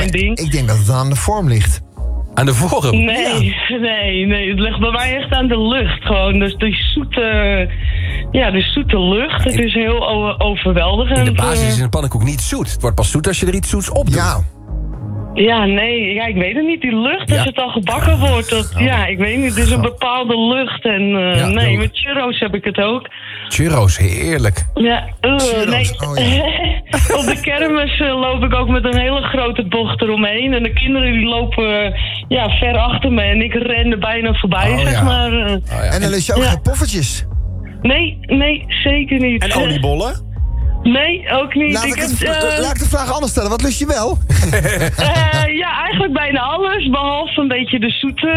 mijn ding. Ik denk dat het aan de vorm ligt. Aan de vorm? Nee, het ligt bij mij echt aan de lucht. Gewoon, dus die zoete lucht. Het is heel overweldigend. In de basis is een pannenkoek niet zoet. Het wordt pas zoet als je er iets zoets op doet. Ja. Ik weet het niet. Die lucht, als het al gebakken wordt. Ik weet niet. Het is een bepaalde lucht. En met churros heb ik het ook. Churros, heerlijk. Ja, Churros, Op de kermis loop ik ook met een hele grote bocht eromheen. En de kinderen die lopen ver achter me. En ik ren er bijna voorbij, zeg maar. En dan lust je ook geen poffertjes? Nee, zeker niet. En oliebollen? Nee, ook niet. Laat ik de vraag anders stellen. Wat lust je wel? Eigenlijk bijna alles. Behalve een beetje de zoete